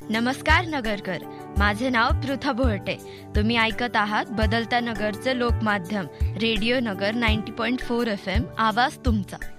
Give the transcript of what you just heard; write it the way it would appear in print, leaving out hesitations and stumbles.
नमस्कार नगरकर, माझे नाव पृथा भोहटे. तुम्ही ऐकत आहात बदलता नगरचे लोकमाध्यम रेडिओ नगर 90.4 FM, आवाज तुमचा.